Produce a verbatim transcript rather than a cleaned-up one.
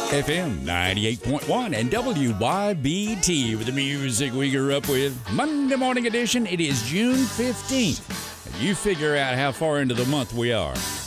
F M ninety-eight point one and W Y B T with the music we grew up with. Monday morning edition. It is June fifteenth. And you figure out how far into the month we are.